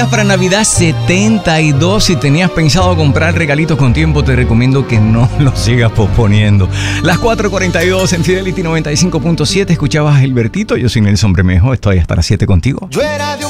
Para Navidad 72, si tenías pensado comprar regalitos con tiempo, te recomiendo que no los sigas posponiendo. Las 4:42 en Fidelity 95.7, escuchabas a Gilbertito, yo soy Nelson Bermejo, estoy hasta las 7 contigo. Yo era de